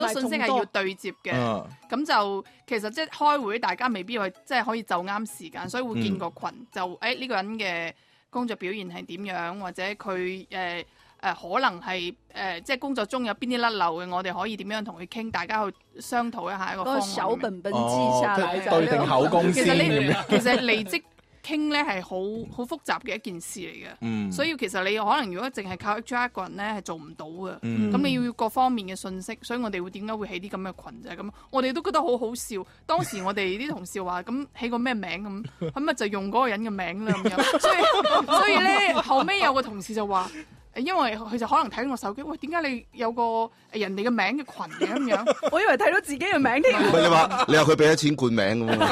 個信息係要對接嘅，咁就其實即係開會，大家未必係即係可以就啱時間，所以會建個群，就呢個人嘅工作表現係點樣，或者佢可能係即係工作中有邊啲甩漏嘅，我哋可以點樣同佢傾，大家去商討一下一個方案。 小本本記下來， 對定口供先。 其實離職傾咧係好複雜嘅一件事嚟嘅，所以其實你可能如果淨係靠 HR 一個人咧係做唔到嘅，咁你要各方面嘅信息，所以我哋會點解會起啲咁嘅群啫？咁我哋都覺得好好笑。當時我哋啲同事話咁起個咩名咁咪就用嗰個人嘅名啦咁樣，所以咧後尾有個同事就話。因為佢就可能睇我手機，喂，點解你有個人哋嘅名嘅群嘅咁樣？ 我以為睇到自己嘅名添。 唔係你話佢俾咗錢冠名咁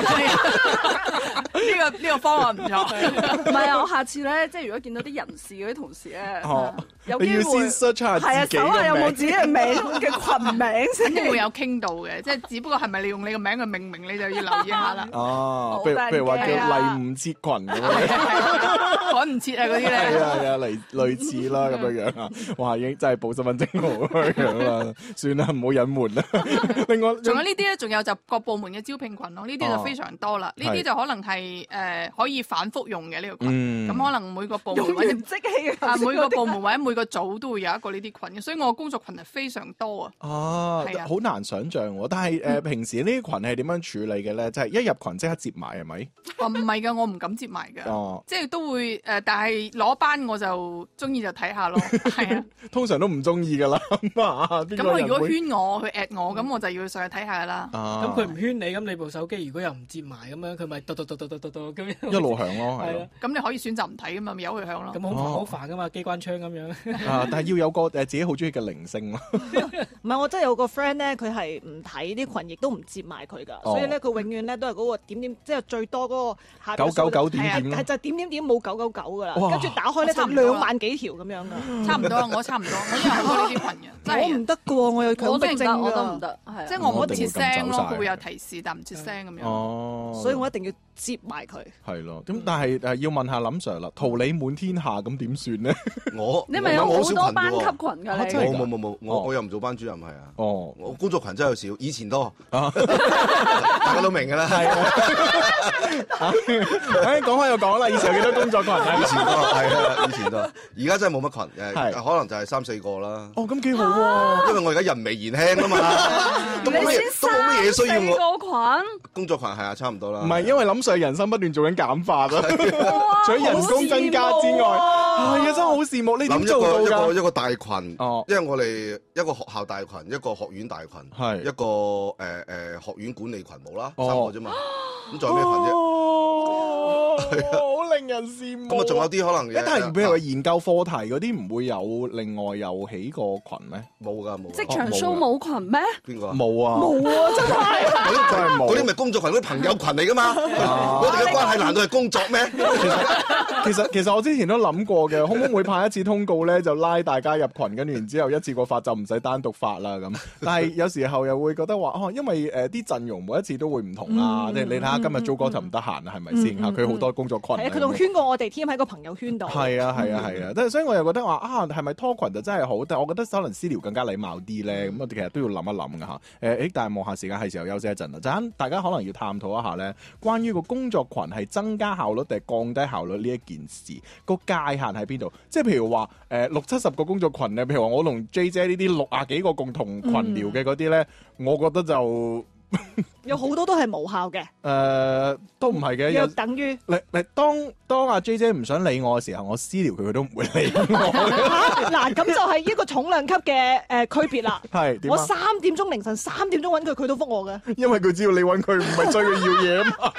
呢個方案唔錯。 唔係啊，我下次咧，即係如果見到啲人事嗰啲同事咧，有機會你要先 search 下自己嘅名， 搜下有冇自己嘅名嘅群名先。 肯定會有傾到嘅，即係只不過係咪你用你個名去命名，你就要留意下啦。 哦，譬如話叫黎唔切群咁樣， 趕唔切啊嗰啲咧。 係啊，類似啦咁樣樣啊。哇，已經真係報身份證號咁樣啦，算啦，唔好隱瞞啦。另外， 仲有呢啲咧，仲有就各部門嘅招聘群咯，呢啲就非常多啦。呢啲就可能係可以反覆用嘅呢個群，咁可能每個部門或者即棄每個部門或者每個組都會有一個呢啲群嘅，所以我工作群係非常多啊。 哦，好難想像喎。但係平時呢啲群係點樣處理嘅咧？就係一入群即刻接埋係咪？ 唔係㗎，我唔敢接埋㗎。即係都會但係攞班我就中意就睇下咯。係啊， 通常都唔中意㗎啦。咁佢如果圈我，佢 at 我，咁我就要上去睇下㗎啦。 咁佢唔圈你，咁你部手機如果又唔接埋咁樣，佢咪嘟咁樣一路響咯，係咯。 咁你可以選擇唔睇㗎嘛，咪由佢響咯。 咁好煩㗎嘛，機關槍咁樣。 但係要有個自己好中意嘅鈴聲咯。 唔係，我真係有個 friend 咧，佢係唔睇啲群，亦都唔接埋佢㗎，所以咧佢永遠咧都係嗰個點點，即係最多嗰個下 999點點， 係就點點點冇999㗎啦。跟住打開咧就2萬幾條咁樣㗎。 差唔多啊，我差唔多，我有好多呢啲群嘅。 我唔得㗎喎，我有強迫症我都唔得， 即係我唔接聲咯，佢會有提示，但唔接聲咁樣。 哦， 所以我一定要接埋佢。 係咯，咁但係要問下林 Sir 啦，桃李滿天下咁點算咧？ 你咪有好多班級群㗎你？ 冇，我又唔做班主任係啊。我工作群真係少，以前多，大家都明㗎啦。係啊， 講開又講啦，以前有幾多工作群啊？ 以前多係啊，以前多，而家真係冇乜群，可能就係3-4個啦。 哦，咁幾好喎， 因為我而家人微言輕啊嘛，都冇乜嘢需要我。 個群工作群係啊，差唔多啦。 唔係，因為林 Sir 人生不斷做緊減法啦，除咗人工增加之外，係啊，真係好羨慕。你點做到㗎？ 一個大群，因為我哋一個學校大群，一個學院大群，係一個學院管理群冇啦，3個啫嘛。咁仲有咩群啫？係啊， 好令人羨慕。 咁啊，仲有啲可能嘅。 但係譬如話研究課題嗰啲，唔會有另外又起個群咩？ 冇㗎，冇。 職場 show 冇群咩？ 邊個啊？ 冇啊！ 冇啊！真係嗰啲咪工作群，嗰啲朋友群嚟㗎嘛。我哋嘅關係難道係工作咩？ 其實我之前都諗過嘅，空空會派一次通告咧，就拉大家入群，跟住然之後一次過發就唔使單獨發啦咁。但係有時候又會覺得話，因為啲陣容每一次都會唔同啦。即係你睇下今日 Jo 哥就唔得閒啊，係咪先？佢好多工作群。 佢仲圈過我哋添喺個朋友圈度。 係啊，所以我又覺得話係咪拖群就真係好？但係我覺得可能私聊更加禮貌啲咧。咁我哋其實都要諗一諗㗎嚇。但係望下時間係時候休息一陣啦。陣間大家可能要探討一下咧，關於個工作群係增加效率定係降低效率呢一件事，個界限喺邊度？即係譬如話60-70個工作群咧，譬如話我同 J 姐呢啲60幾個共同群聊嘅嗰啲咧，我覺得就有好多都係無效嘅。 都唔係嘅， 又等於當阿 J 姐唔想理我嘅時候，我私聊佢都唔會理我。 嗱，咁就係一個重量級嘅區別啦。 係點啊？ 我凌晨3點鐘揾佢，佢都覆我嘅。 因為佢知道你揾佢唔係追佢要嘢啊嘛。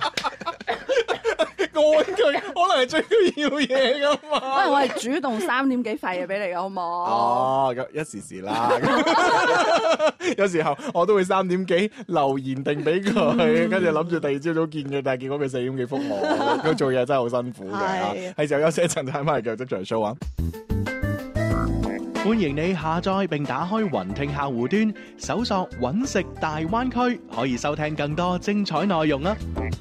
我揾佢可能係追佢要嘢噶嘛。 可能我係主動3點幾廢嘢俾你嘅，好冇？ 哦，一時啦。有時候我都會3點幾留言定俾佢，跟住諗住第二朝早見嘅，但係結果佢4點幾覆我。咁做嘢真係好辛苦嘅。係時候休息一陣，睇翻嚟繼續職場 show 啊！歡迎你下載並打開雲聽客戶端，搜索揾食大灣區，可以收聽更多精彩內容啊！